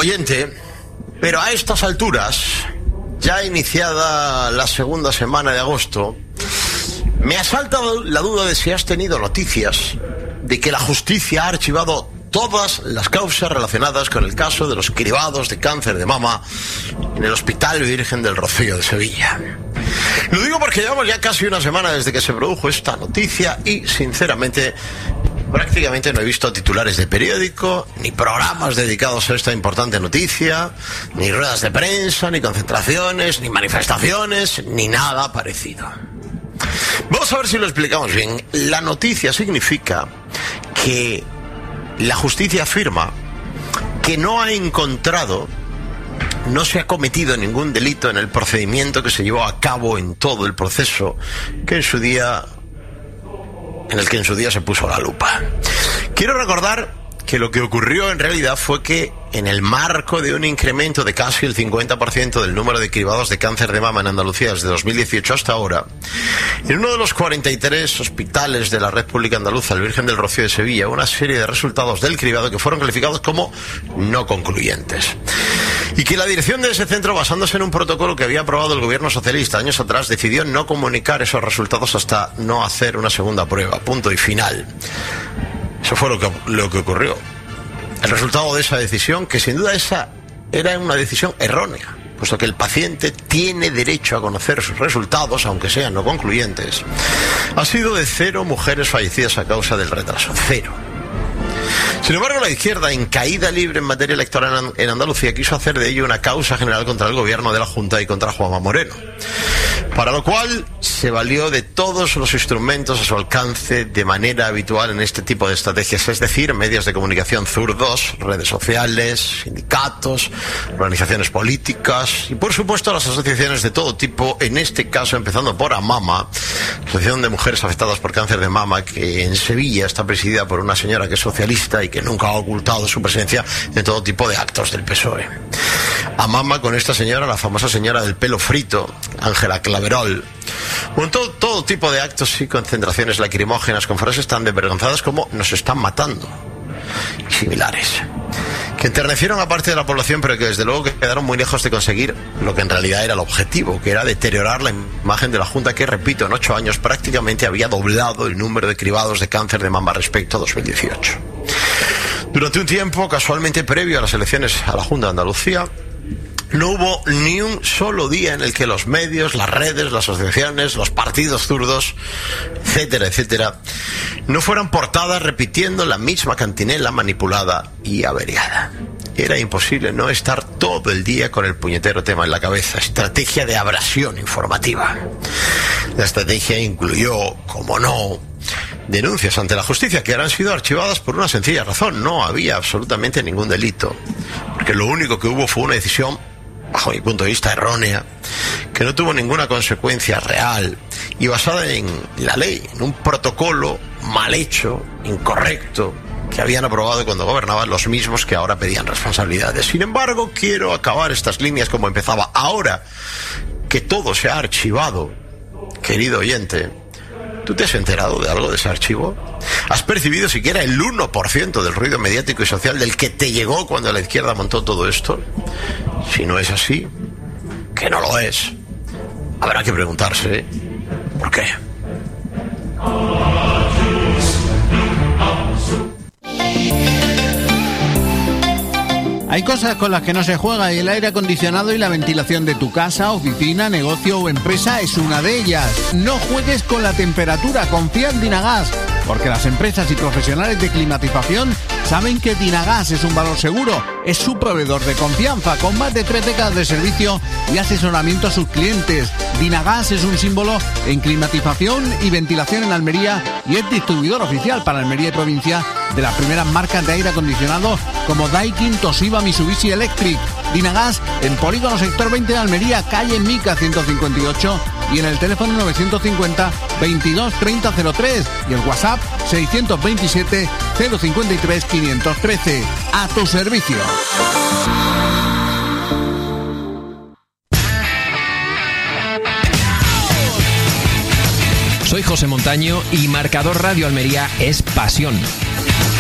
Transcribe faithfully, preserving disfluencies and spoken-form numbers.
oyente, pero a estas alturas, ya iniciada la segunda semana de agosto, me asalta la duda de si has tenido noticias de que la justicia ha archivado todas las causas relacionadas con el caso de los cribados de cáncer de mama en el Hospital Virgen del Rocío de Sevilla. Lo digo porque llevamos ya casi una semana desde que se produjo esta noticia y, sinceramente, prácticamente no he visto titulares de periódico, ni programas dedicados a esta importante noticia, ni ruedas de prensa, ni concentraciones, ni manifestaciones, ni nada parecido. Vamos a ver si lo explicamos bien. La noticia significa que la justicia afirma que no ha encontrado, no se ha cometido ningún delito en el procedimiento que se llevó a cabo en todo el proceso que en su día, en el que en su día se puso la lupa. Quiero recordar que lo que ocurrió en realidad fue que en el marco de un incremento de casi el cincuenta por ciento del número de cribados de cáncer de mama en Andalucía desde dos mil dieciocho hasta ahora, en uno de los cuarenta y tres hospitales de la red pública andaluza, el Virgen del Rocío de Sevilla, una serie de resultados del cribado que fueron calificados como no concluyentes. Y que la dirección de ese centro, basándose en un protocolo que había aprobado el gobierno socialista años atrás, decidió no comunicar esos resultados hasta no hacer una segunda prueba. Punto y final. Eso fue lo que, lo que ocurrió. El resultado de esa decisión, que sin duda esa era una decisión errónea, puesto que el paciente tiene derecho a conocer sus resultados, aunque sean no concluyentes, ha sido de cero mujeres fallecidas a causa del retraso. Cero. Sin embargo, la izquierda, en caída libre en materia electoral en Andalucía, quiso hacer de ello una causa general contra el gobierno de la Junta y contra Juanma Moreno, para lo cual se valió de todos los instrumentos a su alcance de manera habitual en este tipo de estrategias, es decir, medios de comunicación zurdos, redes sociales, sindicatos, organizaciones políticas y, por supuesto, las asociaciones de todo tipo, en este caso empezando por AMAMA, Asociación de Mujeres Afectadas por Cáncer de Mama, que en Sevilla está presidida por una señora que es socialista y que nunca ha ocultado su presencia en todo tipo de actos del P S O E. AMAMA con esta señora, la famosa señora del pelo frito, Ángela Claverol, con todo, todo tipo de actos y concentraciones lacrimógenas con frases tan desvergonzadas como "nos están matando" y similares, que enternecieron a parte de la población, pero que desde luego quedaron muy lejos de conseguir lo que en realidad era el objetivo, que era deteriorar la imagen de la Junta, que, repito, en ocho años prácticamente había doblado el número de cribados de cáncer de mama respecto a dos mil dieciocho. Durante un tiempo, casualmente previo a las elecciones a la Junta de Andalucía, no hubo ni un solo día en el que los medios, las redes, las asociaciones, los partidos zurdos, etcétera, etcétera, no fueran portadas repitiendo la misma cantinela manipulada y averiada. Era imposible no estar todo el día con el puñetero tema en la cabeza. Estrategia de abrasión informativa. La estrategia incluyó, como no, denuncias ante la justicia que han sido archivadas por una sencilla razón: no había absolutamente ningún delito, porque lo único que hubo fue una decisión, bajo mi punto de vista, errónea, que no tuvo ninguna consecuencia real y basada en la ley, en un protocolo mal hecho, incorrecto, que habían aprobado cuando gobernaban los mismos que ahora pedían responsabilidades. Sin embargo, quiero acabar estas líneas como empezaba. Ahora que todo se ha archivado, querido oyente, ¿tú te has enterado de algo de ese archivo? ¿Has percibido siquiera el uno por ciento del ruido mediático y social del que te llegó cuando la izquierda montó todo esto? Si no es así, que no lo es, habrá que preguntarse ¿por qué? Hay cosas con las que no se juega y el aire acondicionado y la ventilación de tu casa, oficina, negocio o empresa es una de ellas. No juegues con la temperatura, confía en Dinagas, porque las empresas y profesionales de climatización saben que Dinagas es un valor seguro. Es su proveedor de confianza, con más de tres décadas de servicio y asesoramiento a sus clientes. Dinagas es un símbolo en climatización y ventilación en Almería y es distribuidor oficial para Almería y provincia de las primeras marcas de aire acondicionado como Daikin, Toshiba, Mitsubishi Electric. Dinagas en Polígono Sector veinte de Almería, calle Mica ciento cincuenta y ocho, y en el teléfono novecientos cincuenta, veintidós, treinta, cero tres y el WhatsApp seiscientos veintisiete, cero cincuenta y tres, quinientos trece. A tu servicio. Soy José Montaño y Marcador Radio Almería es pasión.